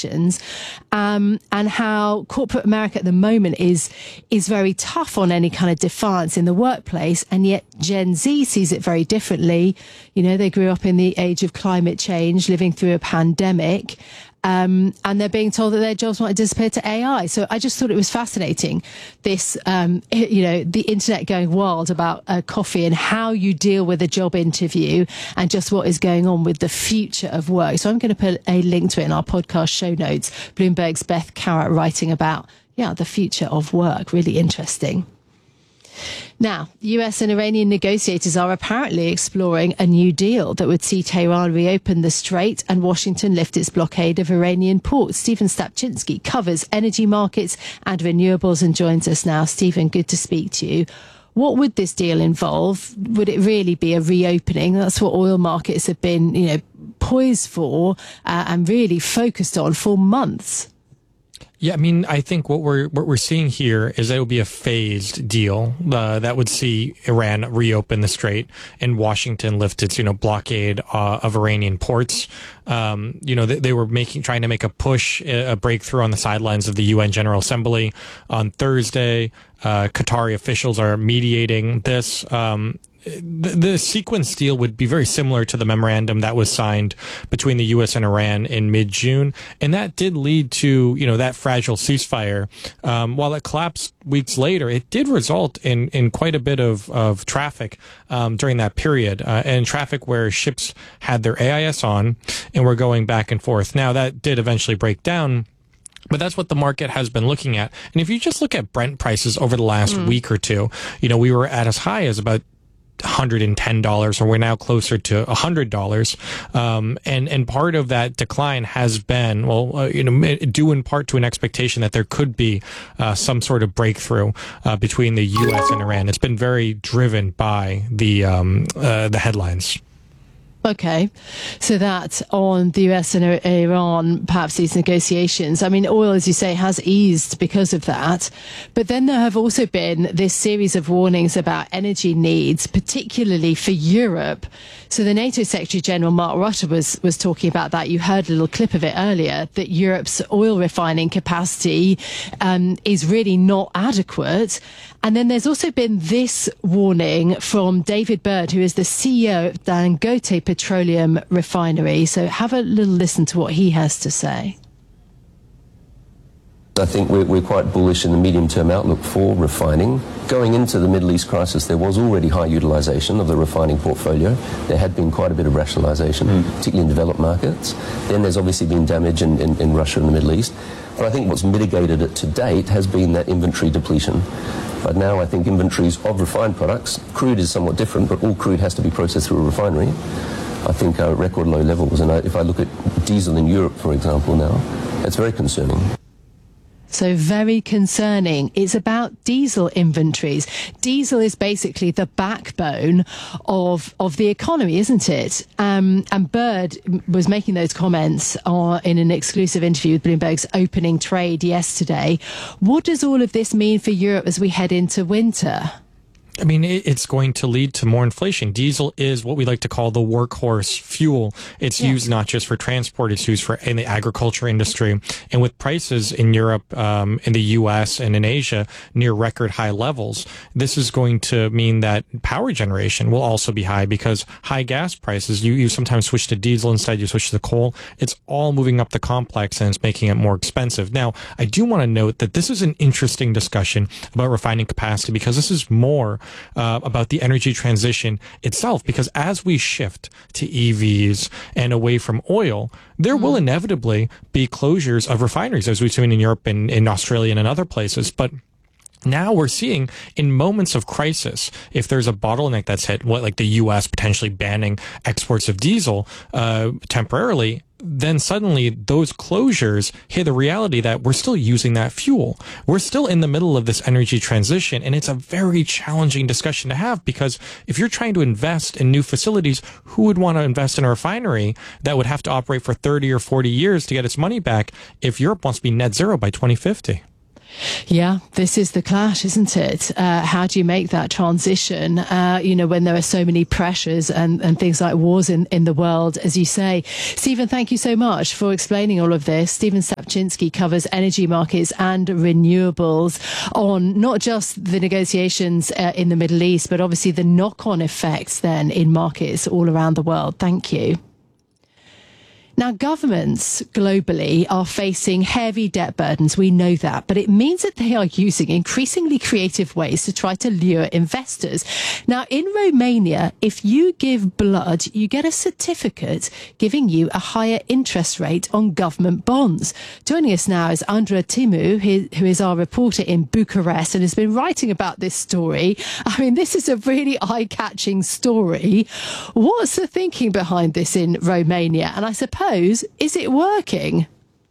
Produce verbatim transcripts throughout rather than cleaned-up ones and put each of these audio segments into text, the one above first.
emissions, um, and how corporate America at the moment is is very tough on any kind of defiance in the workplace, and yet Gen Z sees it very differently. You know, they grew up in the age of climate change, living through a pandemic. Um, and they're being told that their jobs might disappear to A I. So I just thought it was fascinating, this, um, you know, the internet going wild about uh, coffee and how you deal with a job interview and just what is going on with the future of work. So I'm going to put a link to it in our podcast show notes. Bloomberg's Beth Carrot writing about, yeah, the future of work. Really interesting. Now, U S and Iranian negotiators are apparently exploring a new deal that would see Tehran reopen the strait and Washington lift its blockade of Iranian ports. Stephen Stapczynski covers energy markets and renewables and joins us now. Stephen, good to speak to you. What would this deal involve? Would it really be a reopening? That's what oil markets have been, you know, poised for uh, and really focused on for months. Yeah, I mean, I think what we're what we're seeing here is that it would be a phased deal uh, that would see Iran reopen the strait and Washington lift its, you know, blockade uh, of Iranian ports. Um, you know, they, they were making trying to make a push, a breakthrough on the sidelines of the U N General Assembly on Thursday. Uh, Qatari officials are mediating this. Um, The, the sequence deal would be very similar to the memorandum that was signed between the U S and Iran in mid-June. And that did lead to, you know, that fragile ceasefire. Um, while it collapsed weeks later, it did result in, in quite a bit of, of traffic um, during that period, uh, and traffic where ships had their A I S on and were going back and forth. Now, that did eventually break down. But that's what the market has been looking at. And if you just look at Brent prices over the last mm. week or two, you know, we were at as high as about one hundred ten dollars, or we're now closer to one hundred dollars. Um, and, and part of that decline has been, well, uh, you know, due in part to an expectation that there could be uh, some sort of breakthrough uh, between the U S and Iran. It's been very driven by the um, uh, the headlines. Okay, so that on the U S and Iran, perhaps these negotiations. I mean, oil, as you say, has eased because of that. But then there have also been this series of warnings about energy needs, particularly for Europe. So the NATO Secretary General Mark Rutte was, was talking about that. You heard a little clip of it earlier, that Europe's oil refining capacity um, is really not adequate. And then there's also been this warning from David Bird, who is the C E O of Dangote Petroleum Refinery. So have a little listen to what he has to say. I think we're, we're quite bullish in the medium-term outlook for refining. Going into the Middle East crisis, there was already high utilisation of the refining portfolio. There had been quite a bit of rationalisation, mm. particularly in developed markets. Then there's obviously been damage in, in, in Russia and the Middle East. But I think what's mitigated it to date has been that inventory depletion. But now I think inventories of refined products, crude is somewhat different, but all crude has to be processed through a refinery, I think are at record low levels. And I, if I look at diesel in Europe, for example, now, it's very concerning. So very concerning. It's about diesel inventories. Diesel is basically the backbone of of the economy, isn't it? Um, and Bird was making those comments uh, in an exclusive interview with Bloomberg's Opening Trade yesterday. What does all of this mean for Europe as we head into winter? I mean, it's going to lead to more inflation. Diesel is what we like to call the workhorse fuel. It's yeah. used not just for transport, it's used for in the agriculture industry. And with prices in Europe, um, in the U S and in Asia near record high levels, this is going to mean that power generation will also be high, because high gas prices, you, you sometimes switch to diesel instead, you switch to coal. It's all moving up the complex and it's making it more expensive. Now, I do want to note that this is an interesting discussion about refining capacity, because this is more Uh, about the energy transition itself, because as we shift to E Vs and away from oil, there mm-hmm. will inevitably be closures of refineries, as we've seen in Europe and in Australia and in other places. But now we're seeing in moments of crisis, if there's a bottleneck that's hit, what like the U S potentially banning exports of diesel uh, temporarily, then suddenly those closures hit the reality that we're still using that fuel. We're still in the middle of this energy transition, and it's a very challenging discussion to have, because if you're trying to invest in new facilities, who would want to invest in a refinery that would have to operate for thirty or forty years to get its money back if Europe wants to be net zero by twenty fifty? Yeah, this is the clash, isn't it? Uh, how do you make that transition, uh, you know, when there are so many pressures and, and things like wars in, in the world, as you say? Stephen, thank you so much for explaining all of this. Stephen Stapczynski Marczynski covers energy markets and renewables on not just the negotiations uh, in the Middle East, but obviously the knock-on effects then in markets all around the world. Thank you. Now, governments globally are facing heavy debt burdens. We know that, but it means that they are using increasingly creative ways to try to lure investors. Now, in Romania, if you give blood, you get a certificate giving you a higher interest rate on government bonds. Joining us now is Andra Timu, who is our reporter in Bucharest and has been writing about this story. I mean, this is a really eye-catching story. What's the thinking behind this in Romania? And I suppose, is it working?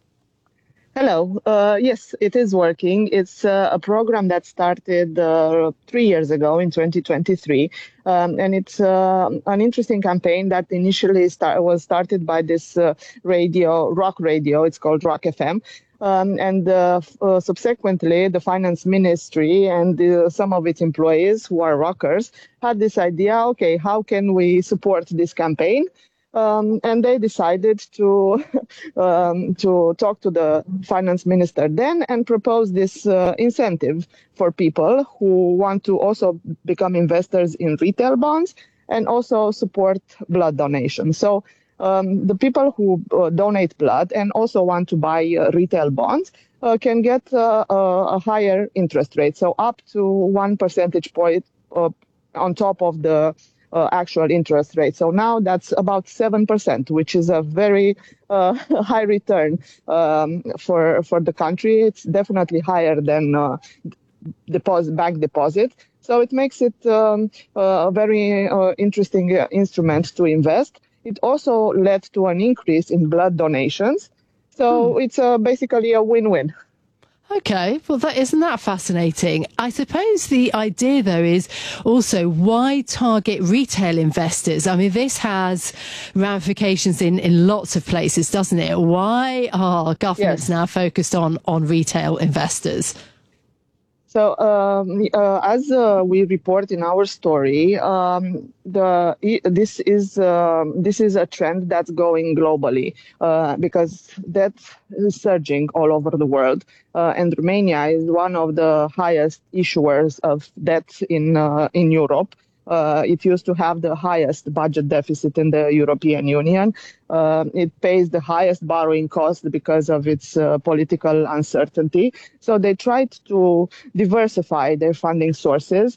Hello. Uh, yes, it is working. It's uh, a program that started uh, three years ago in twenty twenty-three. Um, and it's uh, an interesting campaign that initially start, was started by this uh, radio, rock radio. It's called Rock F M. Um, and uh, uh, subsequently, the finance ministry and uh, some of its employees who are rockers had this idea, okay, how can we support this campaign? Um, and they decided to um, to talk to the finance minister then and propose this uh, incentive for people who want to also become investors in retail bonds and also support blood donation. So um, the people who uh, donate blood and also want to buy uh, retail bonds uh, can get uh, a higher interest rate, so up to one percentage point uh, on top of the Uh, actual interest rate. So now that's about seven percent, which is a very uh, high return um, for for the country. It's definitely higher than uh, deposit, bank deposit. So it makes it um, a very uh, interesting uh, instrument to invest. It also led to an increase in blood donations. So hmm. it's uh, basically a win-win. Okay, well, that isn't that fascinating. I suppose the idea, though, is also why target retail investors? I mean, this has ramifications in, in lots of places, doesn't it? Why are governments yes. now focused on, on retail investors? So, um, uh, as uh, we report in our story, um, the this is uh, this is a trend that's going globally uh, because debt is surging all over the world, uh, and Romania is one of the highest issuers of debt in uh, in Europe. Uh, it used to have the highest budget deficit in the European Union. Uh, it pays the highest borrowing cost because of its uh, political uncertainty. So they tried to diversify their funding sources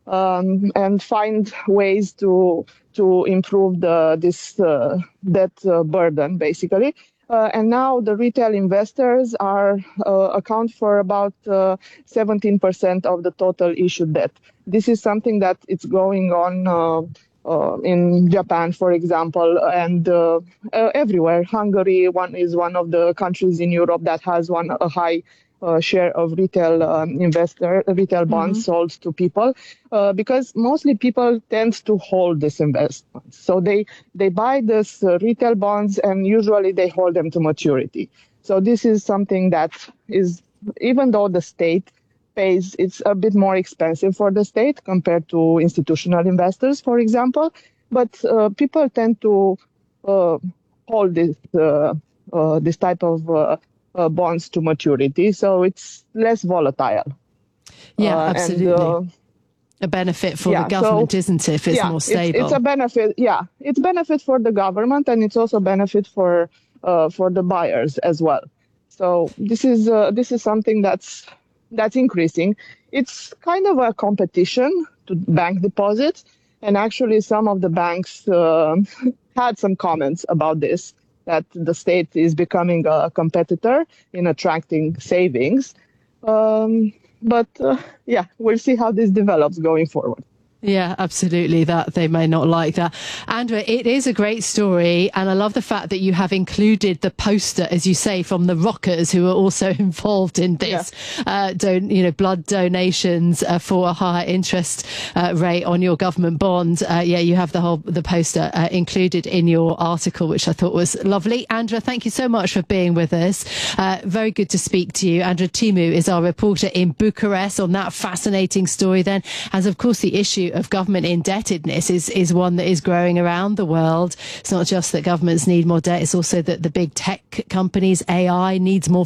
um, and find ways to to improve the this uh, debt uh, burden, basically. Uh, and now the retail investors are uh, account for about uh, seventeen percent of the total issued debt. This is something that it's going on uh, uh, in Japan, for example, and uh, uh, everywhere. Hungary one is one of the countries in Europe that has one a high uh, share of retail um, investor retail bonds mm-hmm. sold to people, uh, because mostly people tend to hold this investment. So they they buy this uh, retail bonds and usually they hold them to maturity. So this is something that is, even though the state pays, it's a bit more expensive for the state compared to institutional investors, for example. But uh, people tend to uh, hold this uh, uh, this type of uh, uh, bonds to maturity, so it's less volatile. Yeah, uh, absolutely. And, uh, a benefit for yeah, the government, so, isn't it? If it's yeah, more stable. It's, it's a benefit. Yeah, it's benefit for the government, and it's also benefit for uh, for the buyers as well. So this is uh, this is something that's. That's increasing. It's kind of a competition to bank deposits. And actually, some of the banks uh, had some comments about this, that the state is becoming a competitor in attracting savings. Um, but uh, yeah, we'll see how this develops going forward. Yeah, absolutely. That they may not like that. Andra, it is a great story. And I love the fact that you have included the poster, as you say, from the rockers who are also involved in this, yeah. uh, don- you know, blood donations uh, for a higher interest uh, rate on your government bond. Uh, yeah, you have the whole, the poster uh, included in your article, which I thought was lovely. Andra, thank you so much for being with us. Uh, very good to speak to you. Andra Timu is our reporter in Bucharest on that fascinating story then, as of course the issue of government indebtedness is, is one that is growing around the world. It's not just that governments need more debt, it's also that the big tech companies, A I, needs more